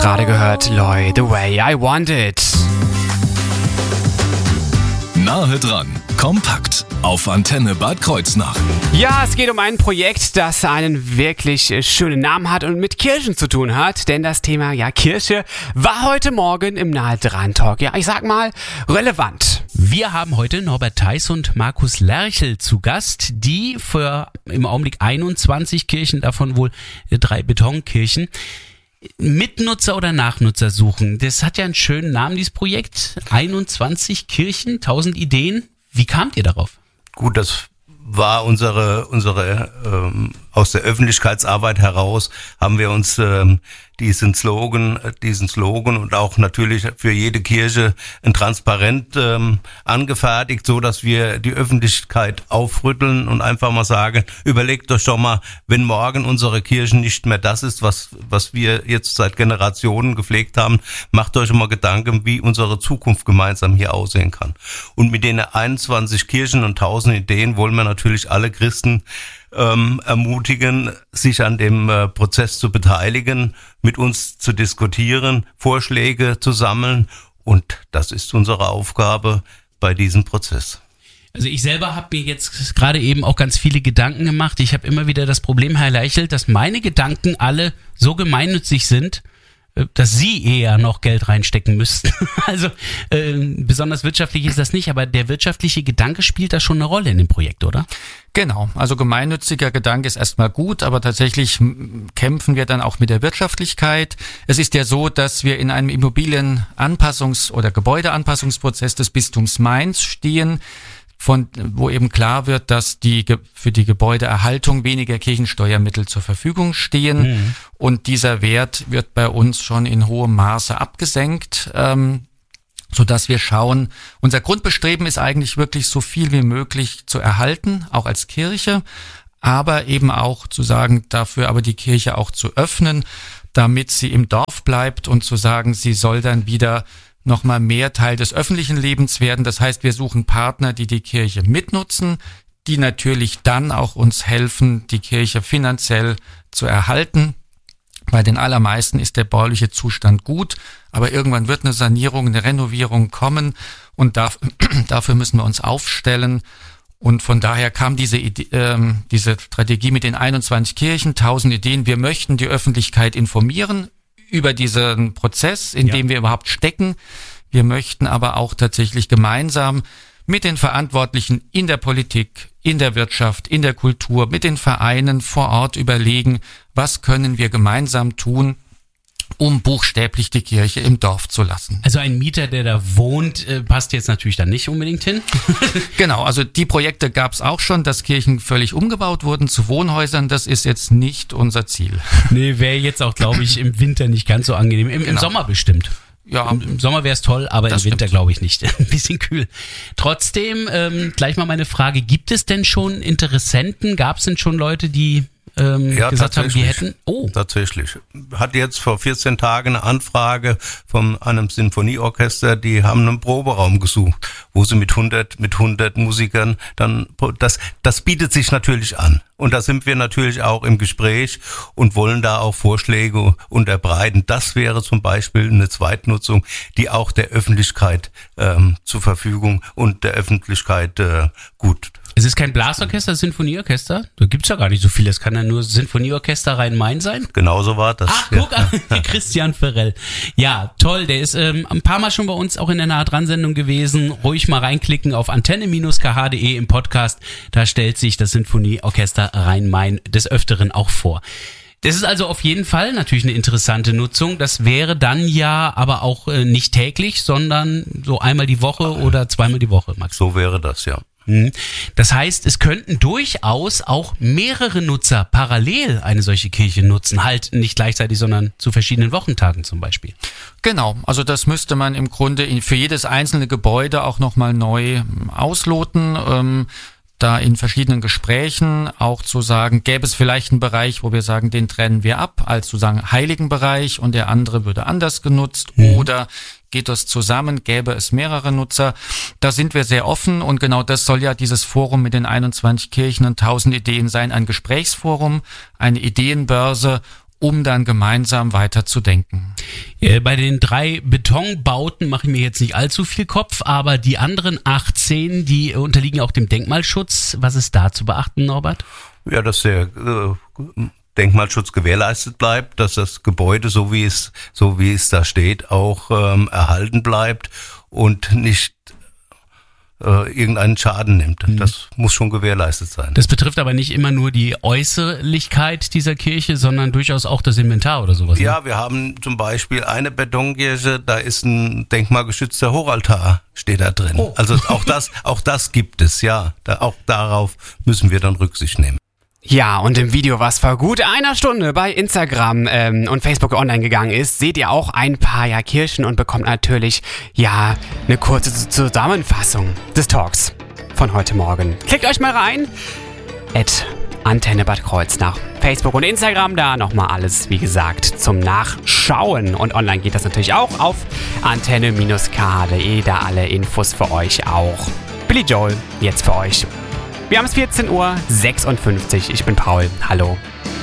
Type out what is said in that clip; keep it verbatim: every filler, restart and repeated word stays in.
Gerade gehört Loy, The Way I Want It. Nahe dran, kompakt, auf Antenne Bad Kreuznach. Ja, es geht um ein Projekt, das einen wirklich schönen Namen hat und mit Kirchen zu tun hat, denn das Thema, ja, Kirche war heute Morgen im Nahe dran Talk, ja, ich sag mal, relevant. Wir haben heute Norbert Theis und Markus Lerchel zu Gast, die für im Augenblick einundzwanzig Kirchen, davon wohl drei Betonkirchen, Mitnutzer oder Nachnutzer suchen. Das hat ja einen schönen Namen, dieses Projekt. einundzwanzig Kirchen, tausend Ideen. Wie kamt ihr darauf? Gut, das war unsere, unsere ähm, aus der Öffentlichkeitsarbeit heraus haben wir uns ähm, diesen Slogan, diesen Slogan und auch natürlich für jede Kirche ein Transparent ähm, angefertigt, so dass wir die Öffentlichkeit aufrütteln und einfach mal sagen: Überlegt euch doch mal, wenn morgen unsere Kirche nicht mehr das ist, was was wir jetzt seit Generationen gepflegt haben, macht euch mal Gedanken, wie unsere Zukunft gemeinsam hier aussehen kann. Und mit den einundzwanzig Kirchen und tausend Ideen wollen wir natürlich alle Christen ähm, ermutigen, sich an dem äh, Prozess zu beteiligen, mit uns zu diskutieren, Vorschläge zu sammeln, und das ist unsere Aufgabe bei diesem Prozess. Also ich selber habe mir jetzt gerade eben auch ganz viele Gedanken gemacht. Ich habe immer wieder das Problem, Herr Lerchel, dass meine Gedanken alle so gemeinnützig sind, dass Sie eher noch Geld reinstecken müssten. Also äh, besonders wirtschaftlich ist das nicht, aber der wirtschaftliche Gedanke spielt da schon eine Rolle in dem Projekt, oder? Genau, also gemeinnütziger Gedanke ist erstmal gut, aber tatsächlich kämpfen wir dann auch mit der Wirtschaftlichkeit. Es ist ja so, dass wir in einem Immobilienanpassungs- oder Gebäudeanpassungsprozess des Bistums Mainz stehen, von wo eben klar wird, dass die für die Gebäudeerhaltung weniger Kirchensteuermittel zur Verfügung stehen. Mhm. Und dieser Wert wird bei uns schon in hohem Maße abgesenkt, ähm, sodass wir schauen, unser Grundbestreben ist eigentlich wirklich so viel wie möglich zu erhalten, auch als Kirche, aber eben auch zu sagen, dafür aber die Kirche auch zu öffnen, damit sie im Dorf bleibt, und zu sagen, sie soll dann wieder nochmal mehr Teil des öffentlichen Lebens werden. Das heißt, wir suchen Partner, die die Kirche mitnutzen, die natürlich dann auch uns helfen, die Kirche finanziell zu erhalten. Bei den allermeisten ist der bauliche Zustand gut, aber irgendwann wird eine Sanierung, eine Renovierung kommen, und dafür müssen wir uns aufstellen. Und von daher kam diese Idee, ähm, diese Strategie mit den einundzwanzig Kirchen, tausend Ideen. Wir möchten die Öffentlichkeit informieren über diesen Prozess, in dem ja. wir überhaupt stecken. Wir möchten aber auch tatsächlich gemeinsam mit den Verantwortlichen in der Politik, in der Wirtschaft, in der Kultur, mit den Vereinen vor Ort überlegen, was können wir gemeinsam tun, um buchstäblich die Kirche im Dorf zu lassen. Also ein Mieter, der da wohnt, äh, passt jetzt natürlich dann nicht unbedingt hin. Genau, also die Projekte gab es auch schon, dass Kirchen völlig umgebaut wurden zu Wohnhäusern. Das ist jetzt nicht unser Ziel. Nee, wäre jetzt auch, glaube ich, im Winter nicht ganz so angenehm. Im, genau. im Sommer bestimmt. Ja, Im, im Sommer wäre es toll, aber im Winter glaube ich nicht. Ein bisschen kühl. Trotzdem, ähm, gleich mal meine Frage, gibt es denn schon Interessenten? Gab es denn schon Leute, die ähm, ja, gesagt haben, wir hätten... Oh. Tatsächlich. Hat jetzt vor vierzehn Tagen eine Anfrage von einem Sinfonieorchester, die haben einen Proberaum gesucht, wo sie mit hundert, mit hundert Musikern dann, das, das bietet sich natürlich an. Und da sind wir natürlich auch im Gespräch und wollen da auch Vorschläge unterbreiten. Das wäre zum Beispiel eine Zweitnutzung, die auch der Öffentlichkeit ähm, zur Verfügung und der Öffentlichkeit äh, gut. Es ist kein Blasorchester, Sinfonieorchester? Da gibt's ja gar nicht so viel. Es kann ja nur Sinfonieorchester Rhein-Main sein. Genauso war das. Ach, guck an, ja. Christian Ferrell. Ja, toll. Der ist ähm, ein paar Mal schon bei uns auch in der Nahe-dran-Sendung gewesen. Ruhig mal reinklicken auf antenne Bindestrich k h punkt d e im Podcast. Da stellt sich das Sinfonieorchester Rhein-Main des Öfteren auch vor. Das ist also auf jeden Fall natürlich eine interessante Nutzung. Das wäre dann ja aber auch äh, nicht täglich, sondern so einmal die Woche oder zweimal die Woche, Max. So wäre das, ja. Das heißt, es könnten durchaus auch mehrere Nutzer parallel eine solche Kirche nutzen, halt nicht gleichzeitig, sondern zu verschiedenen Wochentagen zum Beispiel. Genau, also das müsste man im Grunde für jedes einzelne Gebäude auch nochmal neu ausloten. Ähm, da in verschiedenen Gesprächen auch zu sagen, gäbe es vielleicht einen Bereich, wo wir sagen, den trennen wir ab, als zu sagen heiligen Bereich, und der andere würde anders genutzt, mhm. oder geht das zusammen, gäbe es mehrere Nutzer. Da sind wir sehr offen, und genau das soll ja dieses Forum mit den einundzwanzig Kirchen und tausend Ideen sein, ein Gesprächsforum, eine Ideenbörse, um dann gemeinsam weiter zu denken. Bei den drei Betonbauten mache ich mir jetzt nicht allzu viel Kopf, aber die anderen achtzehn, die unterliegen auch dem Denkmalschutz. Was ist da zu beachten, Norbert? Ja, dass der äh, Denkmalschutz gewährleistet bleibt, dass das Gebäude, so wie es, so wie es da steht, auch ähm, erhalten bleibt und nicht äh, irgendeinen Schaden nimmt. Mhm. Das muss schon gewährleistet sein. Das betrifft aber nicht immer nur die Äußerlichkeit dieser Kirche, sondern durchaus auch das Inventar oder sowas. Ja, ne? Wir haben zum Beispiel eine Betonkirche, da ist ein denkmalgeschützter Hochaltar, steht da drin. Oh. Also auch das, auch das gibt es, ja. Da, auch darauf müssen wir dann Rücksicht nehmen. Ja, und im Video, was vor gut einer Stunde bei Instagram ähm, und Facebook online gegangen ist, seht ihr auch ein paar ja, Kirchen und bekommt natürlich ja eine kurze Zusammenfassung des Talks von heute Morgen. Klickt euch mal rein. at Antenne Bad Kreuznach. Facebook und Instagram, da nochmal alles, wie gesagt, zum Nachschauen. Und online geht das natürlich auch auf antenne Bindestrich k h punkt d e, da alle Infos für euch auch. Billy Joel, jetzt für euch. Wir haben es vierzehn Uhr sechsundfünfzig. Ich bin Paul. Hallo.